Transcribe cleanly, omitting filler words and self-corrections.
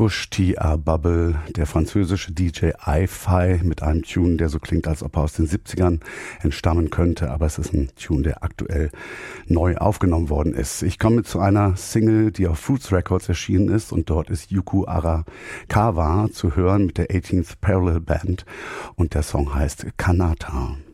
Bush T.A. Bubble, der französische DJ Hi-Fi mit einem Tune, der so klingt, als ob er aus den 70ern entstammen könnte, aber es ist ein Tune, der aktuell neu aufgenommen worden ist. Ich komme zu einer Single, die auf Fruits Records erschienen ist, und dort ist Yuku Arakawa zu hören mit der 18th Parallel Band und der Song heißt Kanata.